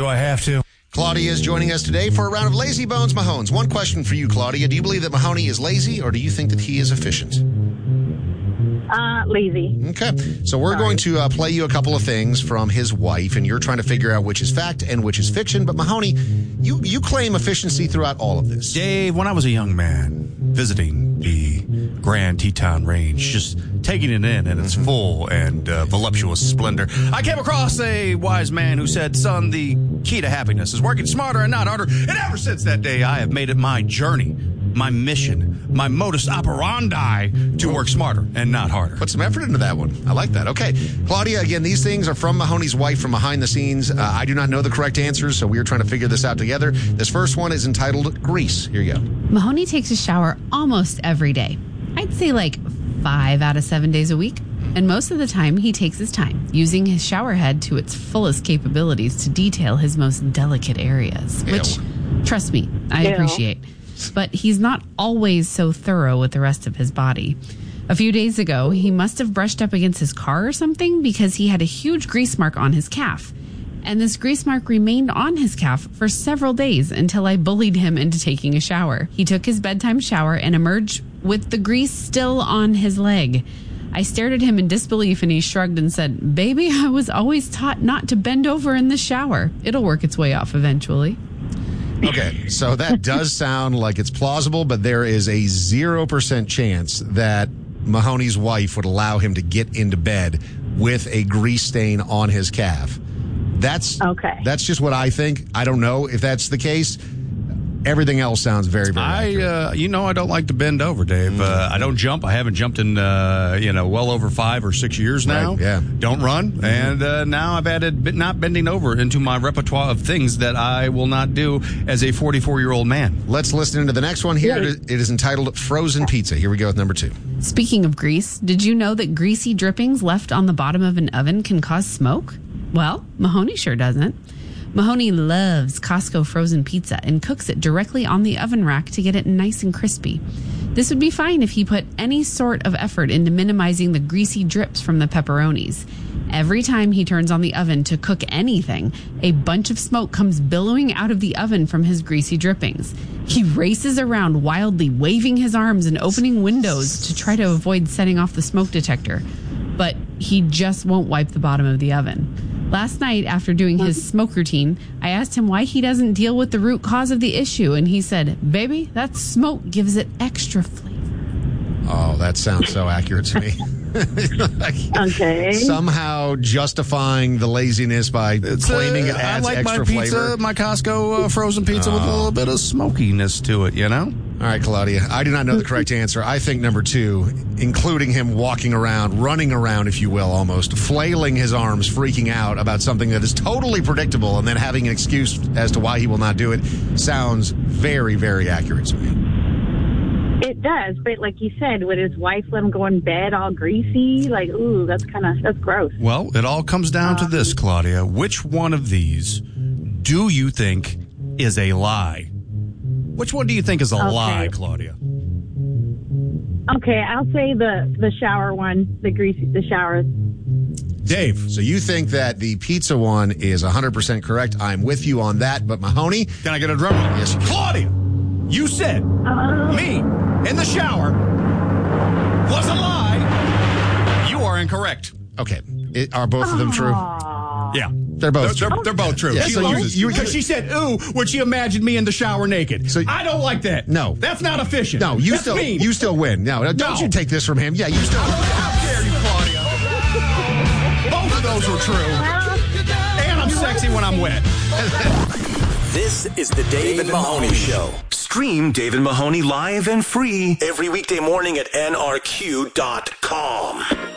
I have to? Claudia is joining us today for a round of Lazy Bones Mahones. One question for you, Claudia. Do you believe that Mahoney is lazy, or do you think that he is efficient? Lazy. Okay. So we're going to play you a couple of things from his wife, and you're trying to figure out which is fact and which is fiction. But Mahoney, you claim efficiency throughout all of this. Dave, when I was a young man visiting the Grand Teton Range, just taking it in its full and voluptuous splendor, I came across a wise man who said, son, the key to happiness is working smarter and not harder. And ever since that day, I have made it my journey, my mission, my modus operandi to work smarter and not harder. Put some effort into that one. I like that. Okay. Claudia, again, these things are from Mahoney's wife from behind the scenes. I do not know the correct answers, so we are trying to figure this out together. This first one is entitled Grease. Here you go. Mahoney takes a shower almost every day. I'd say like 5 out of 7 days a week. And most of the time, he takes his time, using his shower head to its fullest capabilities to detail his most delicate areas, which, trust me, I appreciate. But he's not always so thorough with the rest of his body. A few days ago, he must have brushed up against his car or something because he had a huge grease mark on his calf. And this grease mark remained on his calf for several days until I bullied him into taking a shower. He took his bedtime shower and emerged with the grease still on his leg. I stared at him in disbelief and he shrugged and said, "Baby, I was always taught not to bend over in the shower. It'll work its way off eventually." Okay, so that does sound like it's plausible, but there is a 0% chance that Mahoney's wife would allow him to get into bed with a grease stain on his calf. That's just what I think. I don't know if that's the case. Everything else sounds very, very accurate. I don't like to bend over, Dave. I don't jump. I haven't jumped in, well over 5 or 6 years now. Right, yeah. Don't run. And now I've added not bending over into my repertoire of things that I will not do as a 44-year-old man. Let's listen to the next one here. It is entitled Frozen Pizza. Here we go with number 2. Speaking of grease, did you know that greasy drippings left on the bottom of an oven can cause smoke? Well, Mahoney sure doesn't. Mahoney loves Costco frozen pizza and cooks it directly on the oven rack to get it nice and crispy. This would be fine if he put any sort of effort into minimizing the greasy drips from the pepperonis. Every time he turns on the oven to cook anything, a bunch of smoke comes billowing out of the oven from his greasy drippings. He races around wildly, waving his arms and opening windows to try to avoid setting off the smoke detector. But he just won't wipe the bottom of the oven. Last night, after doing his smoke routine, I asked him why he doesn't deal with the root cause of the issue, and he said, "Baby, that smoke gives it extra flavor." Oh, that sounds so accurate to me. Okay. Somehow justifying the laziness by claiming it adds extra flavor. I like my pizza, my Costco frozen pizza with a little bit of smokiness to it, you know? All right, Claudia, I do not know the correct answer. I think number 2, including him walking around, running around, if you will, almost, flailing his arms, freaking out about something that is totally predictable, and then having an excuse as to why he will not do it, sounds very, very accurate to me. It does, but like you said, would his wife let him go in bed all greasy? Like, ooh, that's gross. Well, it all comes down to this, Claudia. Which one of these do you think is a lie? Which one do you think is a lie, Claudia? Okay, I'll say the shower one, the shower. Dave. So you think that the pizza one is 100% correct. I'm with you on that, but Mahoney? Can I get a drum roll? Yes, you can. Claudia, you said me in the shower was a lie. You are incorrect. Okay. Are both of them true? Yeah. They're both true. They're both true. Yeah, Because she said, ooh, when she imagined me in the shower naked. So, I don't like that. No. That's not efficient. No, you still win. No, don't you take this from him. Yeah, you still win. How dare you, Claudia? Both of those were true. And I'm sexy when I'm wet. This is the Dave and Mahoney Show. Stream Dave and Mahoney live and free every weekday morning at nrq.com.